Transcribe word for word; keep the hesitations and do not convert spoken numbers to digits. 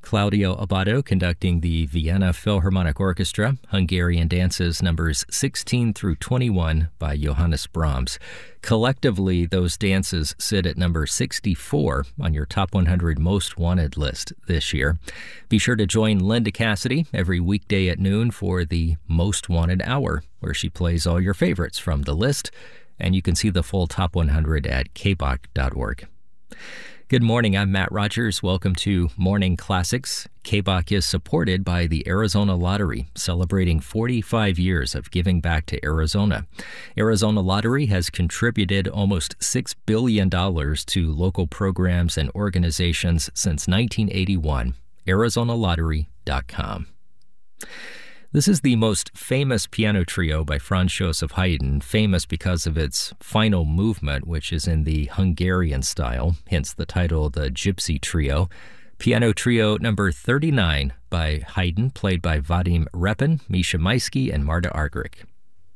Claudio Abbado conducting the Vienna Philharmonic Orchestra, Hungarian dances numbers sixteen through twenty-one by Johannes Brahms. Collectively, those dances sit at number sixty-four on your Top one hundred Most Wanted list this year. Be sure to join Linda Cassidy every weekday at noon for the Most Wanted Hour, where she plays all your favorites from the list, and you can see the full Top one hundred at k b o c dot org. Good morning, I'm Matt Rogers. Welcome to Morning Classics. K B O C is supported by the Arizona Lottery, celebrating forty-five years of giving back to Arizona. Arizona Lottery has contributed almost six billion dollars to local programs and organizations since nineteen eighty-one. Arizona Lottery dot com. This is the most famous piano trio by Franz Joseph Haydn, famous because of its final movement, which is in the Hungarian style, hence the title The Gypsy Trio. Piano trio number thirty-nine by Haydn, played by Vadim Repin, Misha Maisky, and Marta Argerich.